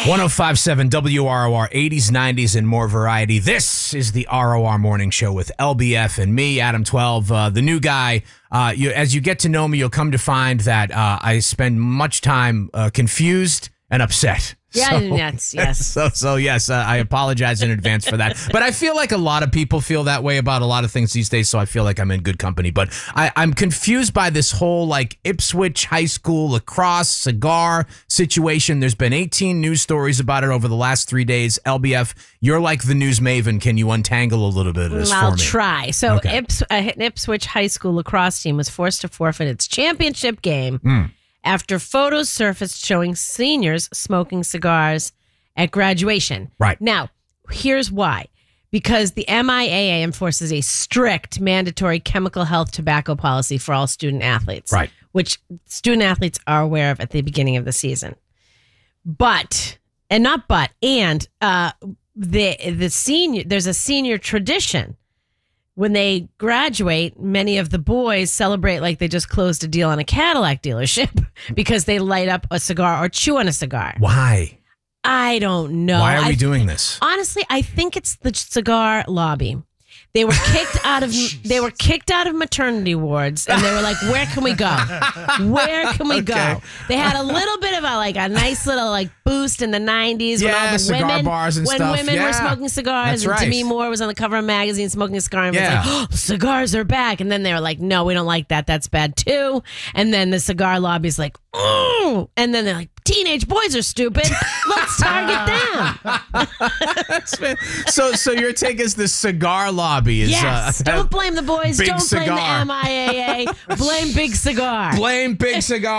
1057 WROR, 80s, 90s, and more variety. This is the ROR Morning Show with LBF and me, Adam 12, the new guy. As you get to know me, you'll come to find that I spend much time confused and upset. Yeah, yes. So yes, I apologize in advance for that. But I feel like a lot of people feel that way about a lot of things these days, so I feel like I'm in good company. But I'm confused by this whole like Ipswich High School lacrosse cigar situation. There's been 18 news stories about it over the last 3 days. LBF, you're like the news maven. Can you untangle a little bit of this for me? I'll try. So Okay. an Ipswich High School lacrosse team was forced to forfeit its championship game after photos surfaced showing seniors smoking cigars at graduation. Right. Now, here's why. Because the MIAA enforces a strict mandatory chemical health tobacco policy for all student athletes. Right. Which student athletes are aware of at the beginning of the season. There's a senior tradition. When they graduate, many of the boys celebrate like they just closed a deal on a Cadillac dealership because they light up a cigar or chew on a cigar. Why? I don't know. Why are we doing this? Honestly, I think it's the cigar lobby. They were kicked out of maternity wards, and they were like, "Where can we go? Where can we go?" They had a little bit of a nice little boost in the 90s when all the cigar women bars and stuff. women were smoking cigars. That's And right. Demi Moore was on the cover of a magazine smoking a cigar, and Yeah. was like, "Oh, cigars are back." And then they were like, "No, we don't like that. That's bad too." And then the cigar lobby's like, "Oh," and then they're like, "Teenage boys are stupid. Let's target them." So your take is the cigar lobby is Yes. Don't blame the boys. Big Don't blame Cigar. the MIAA. Blame Big Cigar. Blame Big Cigar.